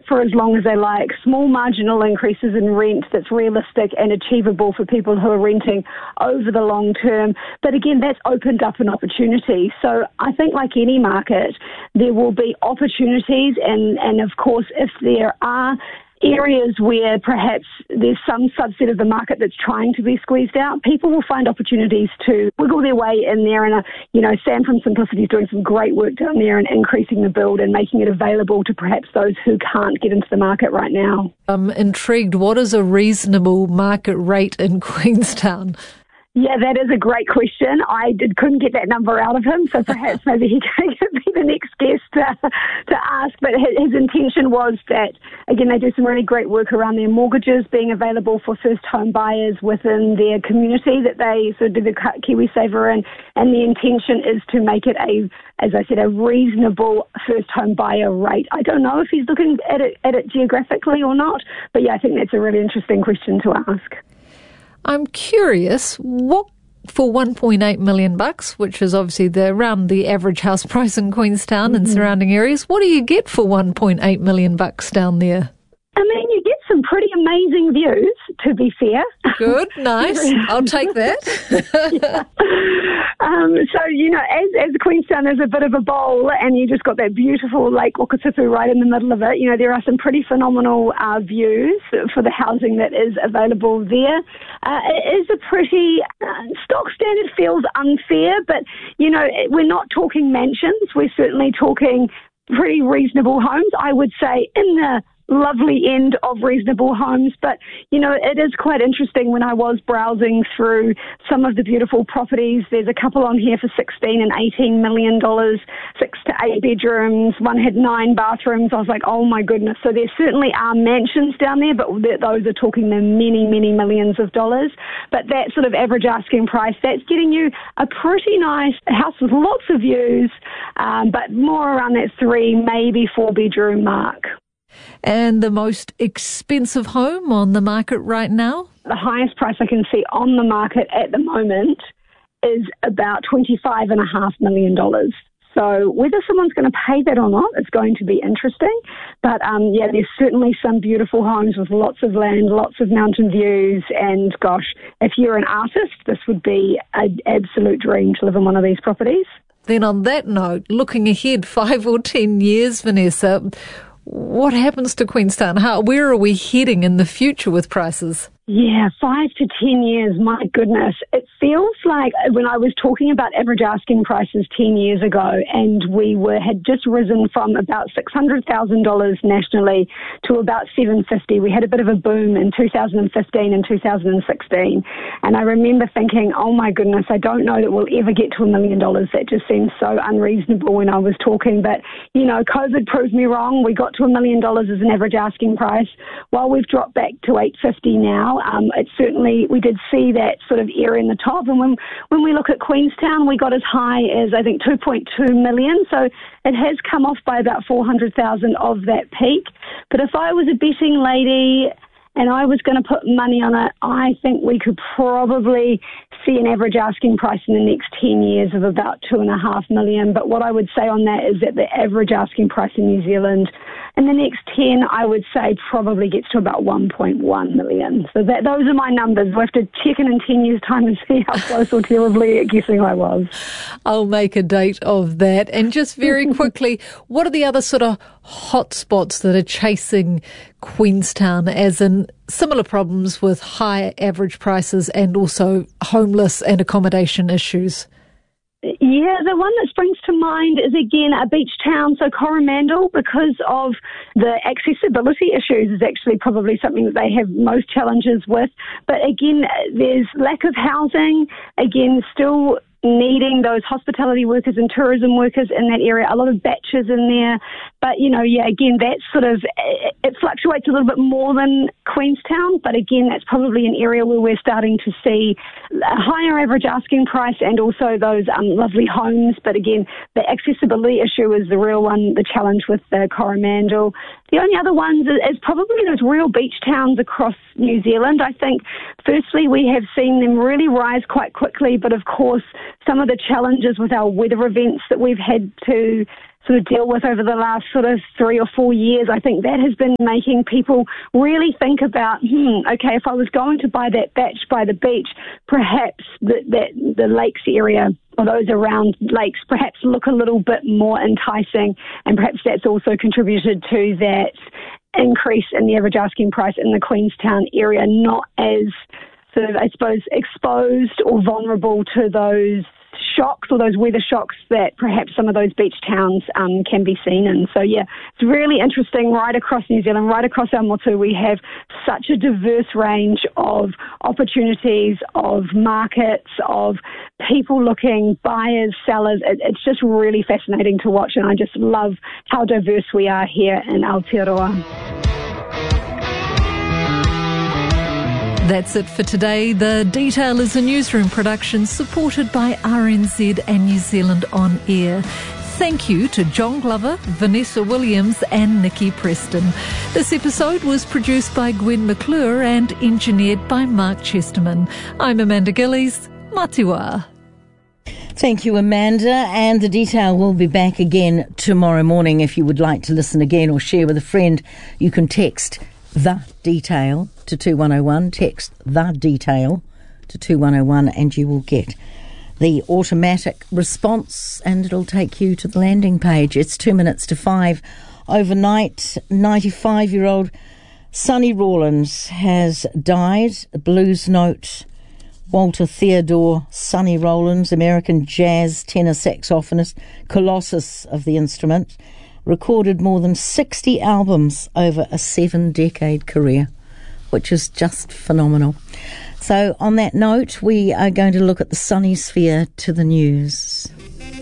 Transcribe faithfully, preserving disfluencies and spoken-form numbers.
for as long as they like. Small marginal increases in rent that's realistic and achievable for people who are renting over the long term. But again, that's opened up an opportunity. So I think like any market, there will be opportunities, and, and of course, if there are areas where perhaps there's some subset of the market that's trying to be squeezed out, people will find opportunities to wiggle their way in there. And, uh, you know, Sam from Simplicity is doing some great work down there and increasing the build and making it available to perhaps those who can't get into the market right now. I'm intrigued. What is a reasonable market rate in Queenstown? Yeah, that is a great question. I did, couldn't get that number out of him, so perhaps maybe he can be the next guest to, to ask. But his, his intention was that, again, they do some really great work around their mortgages being available for first home buyers within their community that they sort of do the KiwiSaver in. And the intention is to make it a, as I said, a reasonable first home buyer rate. I don't know if he's looking at it, at it geographically or not, but yeah, I think that's a really interesting question to ask. I'm curious, what for one point eight million bucks, which is obviously the around the average house price in Queenstown mm-hmm. and surrounding areas, what do you get for one point eight million bucks down there? I mean, you get some pretty amazing views, to be fair. Good, nice. I'll take that. yeah. um, so, you know, as, as Queenstown is a bit of a bowl and you just got that beautiful Lake Okatipu right in the middle of it, you know, there are some pretty phenomenal uh, views for the housing that is available there. Uh, it is a pretty, uh, stock standard feels unfair, but, you know, we're not talking mansions. We're certainly talking pretty reasonable homes, I would say, in the lovely end of reasonable homes. But, you know, it is quite interesting when I was browsing through some of the beautiful properties. There's a couple on here for sixteen and eighteen million dollars, six to eight bedrooms. One had nine bathrooms. I was like, oh my goodness. So there certainly are mansions down there, but those are talking the many, many millions of dollars. But that sort of average asking price, that's getting you a pretty nice house with lots of views, um, but more around that three, maybe four bedroom mark. And the most expensive home on the market right now? The highest price I can see on the market at the moment is about twenty-five point five million dollars. So whether someone's going to pay that or not, it's going to be interesting. But um, yeah, there's certainly some beautiful homes with lots of land, lots of mountain views. And gosh, if you're an artist, this would be an absolute dream to live in one of these properties. Then on that note, looking ahead five or ten years, Vanessa, what happens to Queenstown? How, where are we heading in the future with prices? Yeah, five to ten years, my goodness. It feels like when I was talking about average asking prices ten years ago, and we were had just risen from about six hundred thousand dollars nationally to about seven hundred fifty thousand dollars. We had a bit of a boom in two thousand fifteen and two thousand sixteen. And I remember thinking, oh my goodness, I don't know that we'll ever get to a million dollars. That just seems so unreasonable when I was talking. But, you know, COVID proved me wrong. We got to a million dollars as an average asking price. While we've dropped back to eight hundred fifty now, Um, it certainly, we did see that sort of area in the top. And when when we look at Queenstown, we got as high as, I think, two point two million. So it has come off by about four hundred thousand of that peak. But if I was a betting lady and I was going to put money on it, I think we could probably see an average asking price in the next ten years of about two and a half million. But what I would say on that is that the average asking price in New Zealand in the next ten, I would say probably gets to about one point one million. So that those are my numbers. We'll have to check in in ten years' time and see how close or terribly at guessing I was. I'll make a date of that. And just very quickly, what are the other sort of hot spots that are chasing Queenstown, as in similar problems with high average prices and also homeless and accommodation issues? Yeah, the one that springs to mind is, again, a beach town, so Coromandel, because of the accessibility issues, is actually probably something that they have most challenges with. But again, there's lack of housing, again, still needing those hospitality workers and tourism workers in that area, a lot of batches in there. But, you know, yeah, again, that's sort of, it fluctuates a little bit more than Queenstown, but again, that's probably an area where we're starting to see a higher average asking price and also those um, lovely homes. But again, the accessibility issue is the real one, the challenge with uh, Coromandel. The only other ones is probably those real beach towns across New Zealand. I think, firstly, we have seen them really rise quite quickly, but of course, some of the challenges with our weather events that we've had to sort of deal with over the last sort of three or four years. I think that has been making people really think about, hmm, okay, if I was going to buy that batch by the beach, perhaps the, that the lakes area or those around lakes perhaps look a little bit more enticing, and perhaps that's also contributed to that increase in the average asking price in the Queenstown area, not as sort of, I suppose, exposed or vulnerable to those shocks or those weather shocks that perhaps some of those beach towns um, can be seen in. So, yeah, it's really interesting right across New Zealand, right across our motu. We have such a diverse range of opportunities, of markets, of people looking, buyers, sellers. It, it's just really fascinating to watch, and I just love how diverse we are here in Aotearoa. That's it for today. The Detail is a newsroom production supported by R N Z and New Zealand On Air. Thank you to John Glover, Vanessa Williams and Nikki Preston. This episode was produced by Gwen McClure and engineered by Mark Chesterman. I'm Amanda Gillies. Matiwa. Thank you, Amanda. And The Detail will be back again tomorrow morning. If you would like to listen again or share with a friend, you can text The Detail to two one oh one. Text The Detail to two one oh one and you will get the automatic response and it'll take you to the landing page. It's two minutes to five. Overnight, ninety-five-year-old Sonny Rollins has died. Blues note Walter Theodore Sonny Rollins, American jazz tenor saxophonist, colossus of the instrument, recorded more than sixty albums over a seven-decade career, which is just phenomenal. So on that note, we are going to look at the Sonny Sphere to the news.